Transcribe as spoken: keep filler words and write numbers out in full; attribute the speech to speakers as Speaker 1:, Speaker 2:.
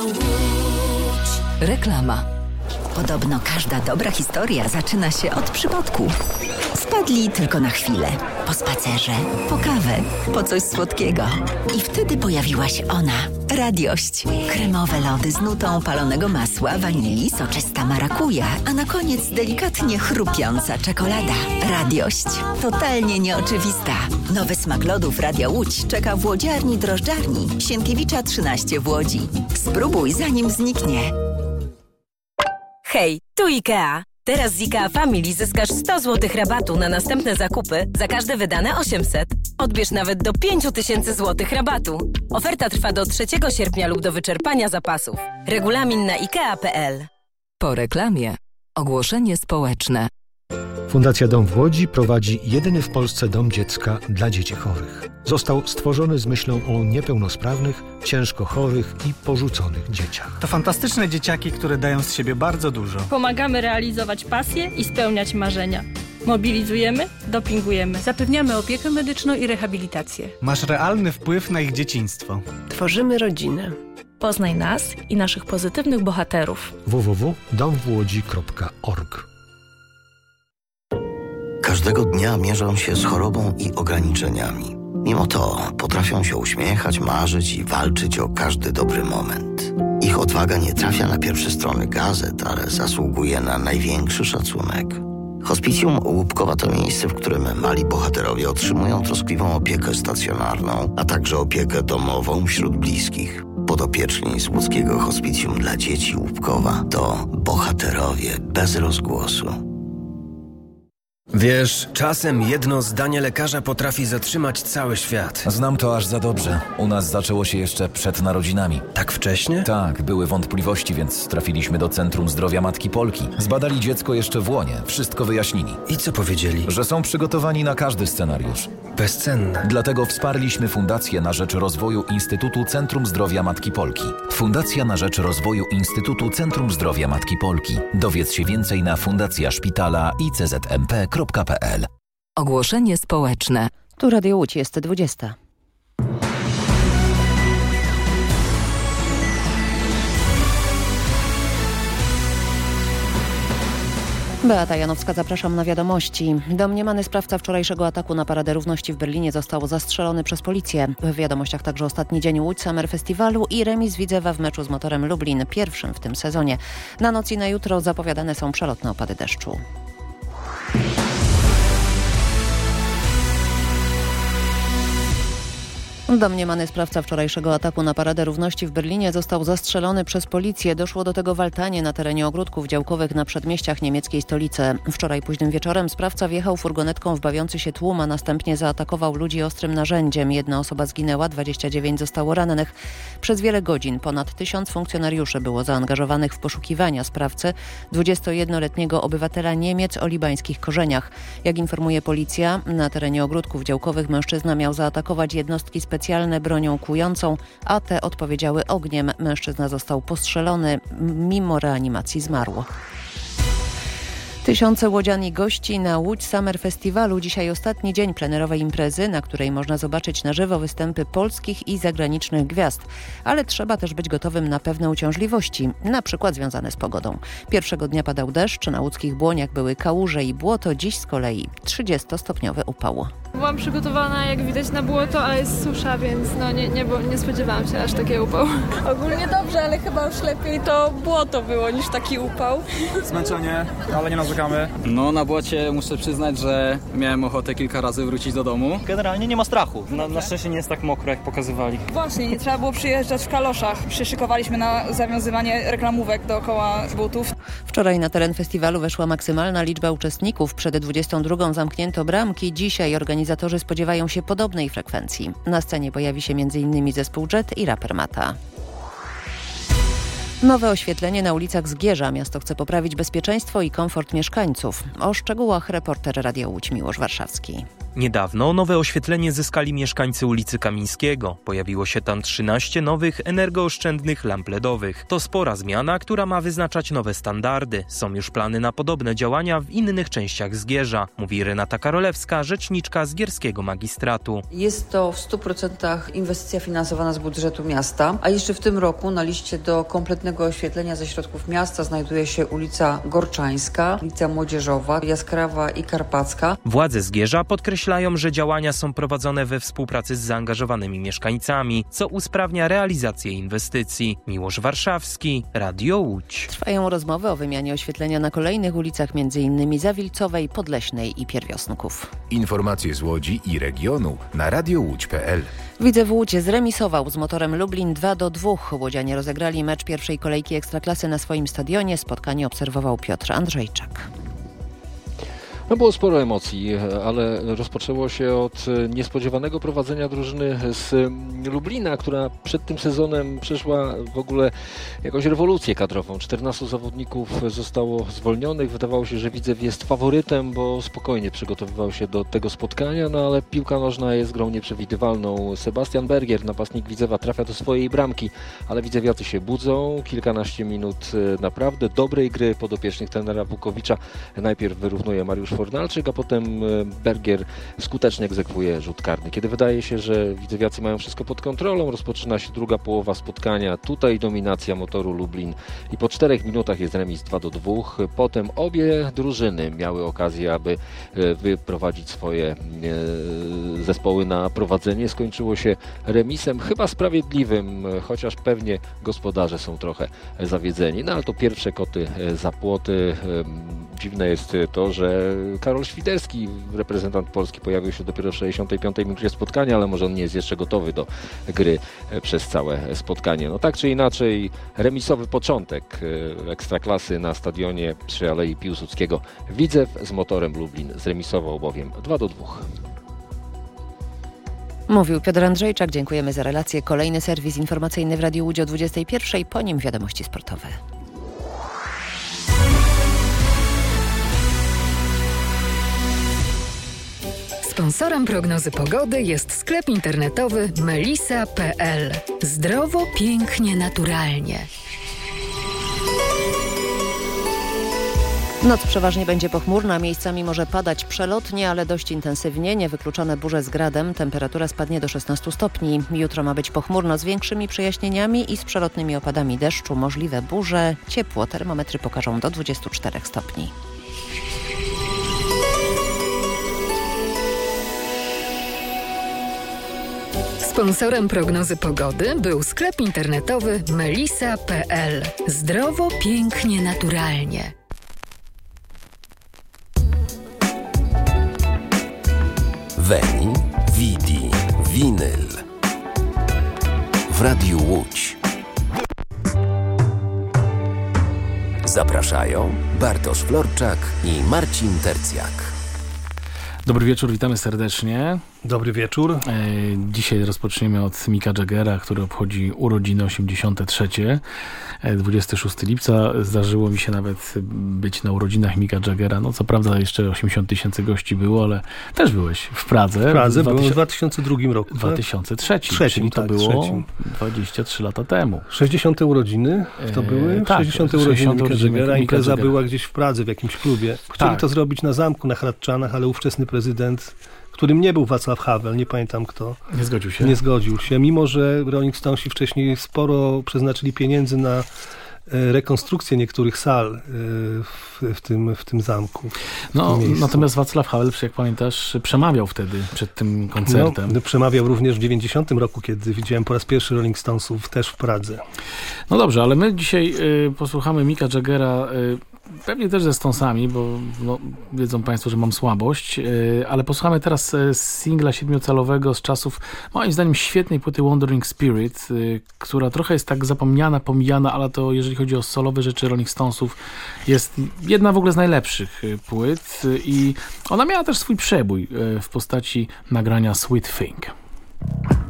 Speaker 1: Reklama. Podobno każda dobra historia zaczyna się od przypadku. Wpadli tylko na chwilę. Po spacerze, po kawę, po coś słodkiego. I wtedy pojawiła się ona. Radiość. Kremowe lody z nutą palonego masła, wanilii, soczysta marakuja, a na koniec delikatnie chrupiąca czekolada. Radiość. Totalnie nieoczywista. Nowy smak lodów Radia Łódź czeka w łodziarni drożdżarni Sienkiewicza trzynaście w Łodzi. Spróbuj zanim zniknie.
Speaker 2: Hej, tu IKEA. Teraz z IKEA Family zyskasz sto złotych rabatu na następne zakupy za każde wydane osiemset. Odbierz nawet do pięć tysięcy złotych rabatu. Oferta trwa do trzeciego sierpnia lub do wyczerpania zapasów. Regulamin na ikea kropka pe el.
Speaker 1: Po reklamie. Ogłoszenie społeczne.
Speaker 3: Fundacja Dom w Łodzi prowadzi jedyny w Polsce dom dziecka dla dzieci chorych. Został stworzony z myślą o niepełnosprawnych, ciężko chorych i porzuconych dzieciach.
Speaker 4: To fantastyczne dzieciaki, które dają z siebie bardzo dużo.
Speaker 5: Pomagamy realizować pasje i spełniać marzenia. Mobilizujemy, dopingujemy.
Speaker 6: Zapewniamy opiekę medyczną i rehabilitację.
Speaker 4: Masz realny wpływ na ich dzieciństwo.
Speaker 6: Tworzymy rodzinę.
Speaker 5: Poznaj nas i naszych pozytywnych bohaterów.
Speaker 3: w w w kropka dom w łodzi kropka org.
Speaker 7: Każdego dnia mierzą się z chorobą i ograniczeniami. Mimo to potrafią się uśmiechać, marzyć i walczyć o każdy dobry moment. Ich odwaga nie trafia na pierwsze strony gazet, ale zasługuje na największy szacunek. Hospicjum Łupkowa to miejsce, w którym mali bohaterowie otrzymują troskliwą opiekę stacjonarną, a także opiekę domową wśród bliskich. Podopieczni z łódzkiego Hospicjum dla dzieci Łupkowa to bohaterowie bez rozgłosu.
Speaker 8: Wiesz, czasem jedno zdanie lekarza potrafi zatrzymać cały świat.
Speaker 9: Znam to aż za dobrze. U nas zaczęło się jeszcze przed narodzinami.
Speaker 8: Tak wcześnie?
Speaker 9: Tak, były wątpliwości, więc trafiliśmy do Centrum Zdrowia Matki Polki. Zbadali dziecko jeszcze w łonie, wszystko wyjaśnili.
Speaker 8: I co powiedzieli?
Speaker 9: Że są przygotowani na każdy scenariusz.
Speaker 8: Bezcenne.
Speaker 9: Dlatego wsparliśmy Fundację na rzecz rozwoju Instytutu Centrum Zdrowia Matki Polki. Fundacja na rzecz rozwoju Instytutu Centrum Zdrowia Matki Polki. Dowiedz się więcej na fundacja szpitala i c z m p kropka p l.
Speaker 1: Ogłoszenie społeczne.
Speaker 10: Tu Radio Łódź, jest dwudziesta. Beata Janowska, zapraszam na wiadomości. Domniemany sprawca wczorajszego ataku na Paradę Równości w Berlinie został zastrzelony przez policję. W wiadomościach także ostatni dzień Łódź Summer Festiwalu i remis Widzewa w meczu z Motorem Lublin, pierwszym w tym sezonie. Na noc i na jutro zapowiadane są przelotne opady deszczu. Domniemany sprawca wczorajszego ataku na Paradę Równości w Berlinie został zastrzelony przez policję. Doszło do tego w Altanie na terenie ogródków działkowych na przedmieściach niemieckiej stolicy. Wczoraj późnym wieczorem sprawca wjechał furgonetką w bawiący się tłum, a następnie zaatakował ludzi ostrym narzędziem. Jedna osoba zginęła, dwadzieścia dziewięć zostało rannych. Przez wiele godzin ponad tysiąc funkcjonariuszy było zaangażowanych w poszukiwania sprawcy, dwudziestojednoletniego obywatela Niemiec o libańskich korzeniach. Jak informuje policja, na terenie ogródków działkowych mężczyzna miał zaatakować jednostki specjalne specjalne bronią kłującą, a te odpowiedziały ogniem. Mężczyzna został postrzelony, mimo reanimacji zmarł. Tysiące łodzian i gości na Łódź Summer Festiwalu. Dzisiaj ostatni dzień plenerowej imprezy, na której można zobaczyć na żywo występy polskich i zagranicznych gwiazd. Ale trzeba też być gotowym na pewne uciążliwości, na przykład związane z pogodą. Pierwszego dnia padał deszcz, na łódzkich Błoniach były kałuże i błoto, dziś z kolei trzydziestostopniowy upał.
Speaker 11: Byłam przygotowana, jak widać, na błoto, ale jest susza, więc no nie, nie, nie spodziewałam się aż takiego upału.
Speaker 12: Ogólnie dobrze, ale chyba już lepiej to błoto było niż taki upał.
Speaker 13: Zmęczenie, ale nie narzekamy.
Speaker 14: No na błocie muszę przyznać, że miałem ochotę kilka razy wrócić do domu.
Speaker 13: Generalnie nie ma strachu. Na, na szczęście nie jest tak mokro, jak pokazywali.
Speaker 12: Właśnie, nie trzeba było przyjeżdżać w kaloszach. Przyszykowaliśmy na zawiązywanie reklamówek dookoła butów.
Speaker 10: Wczoraj na teren festiwalu weszła maksymalna liczba uczestników. Przed dwudziestą drugą zamknięto bramki. Dzisiaj organizatorzy spodziewają się podobnej frekwencji. Na scenie pojawi się między innymi zespół Jet i raper Mata. Nowe oświetlenie na ulicach Zgierza. Miasto chce poprawić bezpieczeństwo i komfort mieszkańców. O szczegółach reporter Radia Łódź Miłosz Warszawski.
Speaker 15: Niedawno nowe oświetlenie zyskali mieszkańcy ulicy Kamińskiego. Pojawiło się tam trzynaście nowych, energooszczędnych lamp ledowych. To spora zmiana, która ma wyznaczać nowe standardy. Są już plany na podobne działania w innych częściach Zgierza, mówi Renata Karolewska, rzeczniczka zgierskiego magistratu.
Speaker 16: Jest to w stu procentach inwestycja finansowana z budżetu miasta, a jeszcze w tym roku na liście do kompletnego oświetlenia ze środków miasta znajduje się ulica Gorczańska, ulica Młodzieżowa, Jaskrawa i Karpacka.
Speaker 15: Władze Zgierza podkreślają, że działania są prowadzone we współpracy z zaangażowanymi mieszkańcami, co usprawnia realizację inwestycji. Miłosz Warszawski, Radio Łódź.
Speaker 10: Trwają rozmowy o wymianie oświetlenia na kolejnych ulicach, m.in. Zawilcowej, Podleśnej i Pierwiosnków.
Speaker 17: Informacje z Łodzi i regionu na radio łódź kropka p l.
Speaker 10: Widzew Łódź zremisował z Motorem Lublin dwa do dwóch. Łodzianie rozegrali mecz pierwszej kolejki Ekstraklasy na swoim stadionie. Spotkanie obserwował Piotr Andrzejczak.
Speaker 18: No było sporo emocji, ale rozpoczęło się od niespodziewanego prowadzenia drużyny z Lublina, która przed tym sezonem przeszła w ogóle jakąś rewolucję kadrową. czternastu zawodników zostało zwolnionych. Wydawało się, że Widzew jest faworytem, bo spokojnie przygotowywał się do tego spotkania, no ale piłka nożna jest grą nieprzewidywalną. Sebastian Bergier, napastnik Widzewa, trafia do swojej bramki, ale widzewiacy się budzą. Kilkanaście minut naprawdę dobrej gry podopiecznych trenera Wukowicza. Najpierw wyrównuje Mariusz Fornalczyk, a potem Bergier skutecznie egzekwuje rzut karny. Kiedy wydaje się, że widzewiacy mają wszystko pod kontrolą, rozpoczyna się druga połowa spotkania. Tutaj dominacja Motoru Lublin i po czterech minutach jest remis dwa do dwóch. Potem obie drużyny miały okazję, aby wyprowadzić swoje zespoły na prowadzenie. Skończyło się remisem, chyba sprawiedliwym, chociaż pewnie gospodarze są trochę zawiedzeni. No ale to pierwsze koty za płoty. Dziwne jest to, że Karol Świderski, reprezentant Polski, pojawił się dopiero w sześćdziesiątej piątej minucie spotkania, ale może on nie jest jeszcze gotowy do gry przez całe spotkanie. No tak czy inaczej, remisowy początek Ekstraklasy na stadionie przy Alei Piłsudskiego. Widzew z Motorem Lublin zremisował bowiem dwa do dwóch.
Speaker 10: Mówił Piotr Andrzejczak. Dziękujemy za relację. Kolejny serwis informacyjny w Radiu Łódź o dwudziestej pierwszej, po nim wiadomości sportowe.
Speaker 19: Sponsorem prognozy pogody jest sklep internetowy melisa kropka p l. Zdrowo, pięknie, naturalnie.
Speaker 10: Noc przeważnie będzie pochmurna, miejscami może padać przelotnie, ale dość intensywnie. Niewykluczone burze z gradem, temperatura spadnie do szesnastu stopni. Jutro ma być pochmurno z większymi przejaśnieniami i z przelotnymi opadami deszczu. Możliwe burze, ciepło, termometry pokażą do dwudziestu czterech stopni.
Speaker 19: Sponsorem prognozy pogody był sklep internetowy melisa kropka p l. Zdrowo, pięknie, naturalnie.
Speaker 17: Veni, Vidi, Vinyl w Radiu Łódź. Zapraszają Bartosz Florczak i Marcin Tercjak.
Speaker 20: Dobry wieczór, witamy serdecznie.
Speaker 3: Dobry wieczór.
Speaker 20: Dzisiaj rozpoczniemy od Micka Jaggera, który obchodzi urodziny osiemdziesiąte trzecie. dwudziestego szóstego lipca zdarzyło mi się nawet być na urodzinach Micka Jaggera. No co prawda jeszcze osiemdziesiąt tysięcy gości było, ale też byłeś w Pradze.
Speaker 3: W Pradze byłem w dwa tysiące drugim roku.
Speaker 20: dwa tysiące trzecim,
Speaker 3: trzecim
Speaker 20: czyli to
Speaker 3: tak,
Speaker 20: było
Speaker 3: trzecim.
Speaker 20: dwadzieścia trzy lata temu.
Speaker 3: sześćdziesiąte urodziny to były?
Speaker 20: E, tak,
Speaker 3: sześćdziesiąte urodziny Micka Jaggera. Impreza
Speaker 20: Jaggera.
Speaker 3: była gdzieś w Pradze, w jakimś klubie. Chcieli
Speaker 20: tak.
Speaker 3: to zrobić na zamku, na Hradczanach, ale ówczesny prezydent, którym nie był Václav Havel, nie pamiętam kto.
Speaker 20: Nie zgodził się.
Speaker 3: Nie zgodził się, mimo że Rolling Stonesi wcześniej sporo przeznaczyli pieniędzy na rekonstrukcję niektórych sal w, w, tym, w tym zamku. W
Speaker 20: no,
Speaker 3: tym
Speaker 20: natomiast Václav Havel, jak pamiętasz, przemawiał wtedy przed tym koncertem.
Speaker 3: No, przemawiał również w dziewięćdziesiątym roku, kiedy widziałem po raz pierwszy Rolling Stonesów też w Pradze.
Speaker 20: No dobrze, ale my dzisiaj y, posłuchamy Micka Jaggera, y, pewnie też ze Stonesami, bo no, wiedzą Państwo, że mam słabość, yy, ale posłuchamy teraz yy, singla siedmiocalowego z czasów, moim zdaniem, świetnej płyty Wandering Spirit, yy, która trochę jest tak zapomniana, pomijana, ale to jeżeli chodzi o solowe rzeczy Rolling Stonesów, jest jedna w ogóle z najlepszych yy, płyt yy, i ona miała też swój przebój yy, w postaci nagrania Sweet Thing.